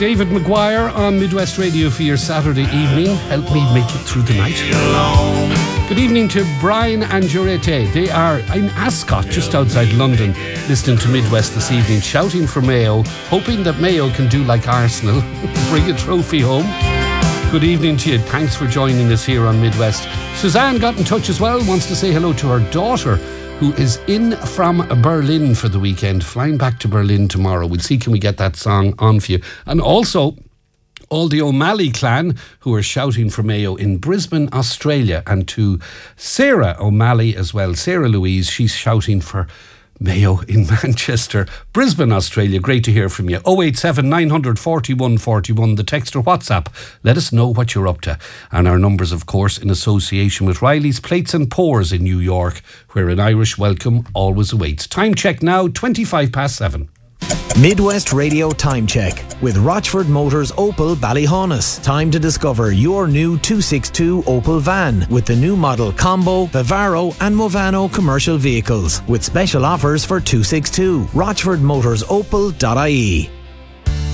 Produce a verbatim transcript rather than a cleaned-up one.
David Maguire on Midwest Radio for your Saturday evening. Help me make it through the night. Good evening to Brian and Jurete. They are in Ascot, just outside London, listening to Midwest this evening, shouting for Mayo, hoping that Mayo can do like Arsenal, bring a trophy home. Good evening to you. Thanks for joining us here on Midwest. Suzanne got in touch as well, wants to say hello to her daughter, who is in from Berlin for the weekend, flying back to Berlin tomorrow. We'll see, can we get that song on for you. And also, all the O'Malley clan who are shouting for Mayo in Brisbane, Australia. And to Sarah O'Malley as well, Sarah Louise, she's shouting for Mayo in Manchester, Brisbane, Australia. Great to hear from you. oh eight seven, nine four one, four one, the text or WhatsApp. Let us know what you're up to. And our numbers, of course, in association with Riley's Plates and Pours in New York, where an Irish welcome always awaits. Time check now, twenty-five past seven. Midwest Radio Time Check with Rochford Motors Opel Ballyhaunis. Time to discover your new two sixty-two Opel van with the new model Combo, Vivaro and Movano commercial vehicles with special offers for two sixty-two. rochford motors opel dot I E.